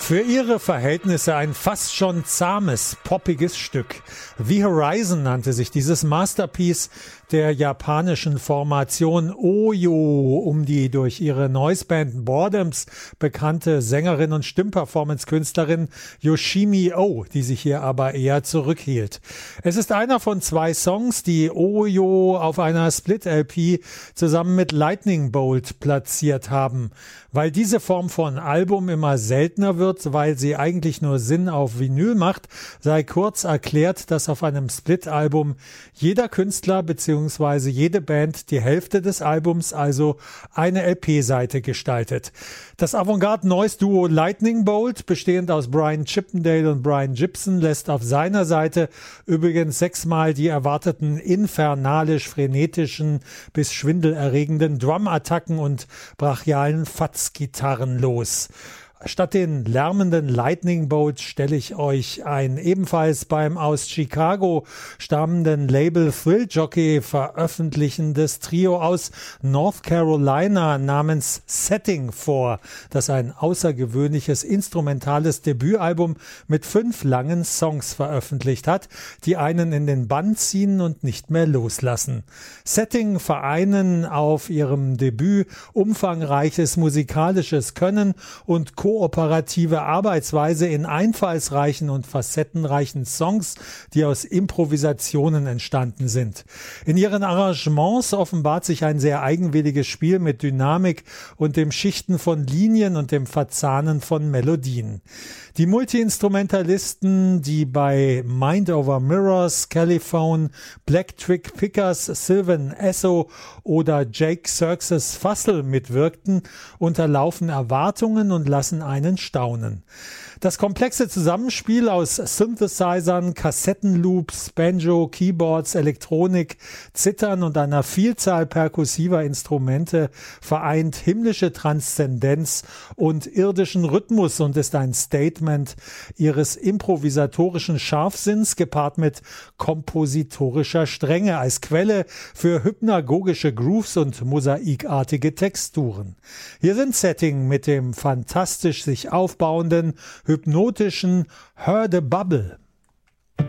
Für ihre Verhältnisse ein fast schon zahmes, poppiges Stück. The Horizon nannte sich dieses Masterpiece der japanischen Formation Oyo um die durch ihre Noiseband Boredoms bekannte Sängerin und Stimmperformance-Künstlerin Yoshimi Oh, die sich hier aber eher zurückhielt. Es ist einer von 2 Songs, die Oyo auf einer Split-LP zusammen mit Lightning Bolt platziert haben. Weil diese Form von Album immer seltener wird, weil sie eigentlich nur Sinn auf Vinyl macht, sei kurz erklärt, dass auf einem Split-Album jeder Künstler bzw. jede Band die Hälfte des Albums, also eine LP-Seite gestaltet. Das Avantgarde-Noise-Duo Lightning Bolt, bestehend aus Brian Chippendale und Brian Gibson, lässt auf seiner Seite übrigens 6-mal die erwarteten infernalisch-frenetischen bis schwindelerregenden Drum-Attacken und brachialen Fatzgitarren los. Statt den lärmenden Lightning Bolt stelle ich euch ein ebenfalls beim aus Chicago stammenden Label Thrill Jockey veröffentlichendes Trio aus North Carolina namens Setting vor, das ein außergewöhnliches instrumentales Debütalbum mit 5 langen Songs veröffentlicht hat, die einen in den Bann ziehen und nicht mehr loslassen. Setting vereinen auf ihrem Debüt umfangreiches musikalisches Können und kooperative Arbeitsweise in einfallsreichen und facettenreichen Songs, die aus Improvisationen entstanden sind. In ihren Arrangements offenbart sich ein sehr eigenwilliges Spiel mit Dynamik und dem Schichten von Linien und dem Verzahnen von Melodien. Die Multi-Instrumentalisten, die bei Mind Over Mirrors, Caliphone, Black Twig Pickers, Sylvan Esso oder Jake Xerxes Fussell mitwirkten, unterlaufen Erwartungen und lassen einen staunen. Das komplexe Zusammenspiel aus Synthesizern, Kassettenloops, Banjo, Keyboards, Elektronik, Zittern und einer Vielzahl perkussiver Instrumente vereint himmlische Transzendenz und irdischen Rhythmus und ist ein Statement ihres improvisatorischen Scharfsinns gepaart mit kompositorischer Strenge als Quelle für hypnagogische Grooves und mosaikartige Texturen. Hier sind Setting mit dem fantastisch sich aufbauenden hypnotischen Heard a Bubble.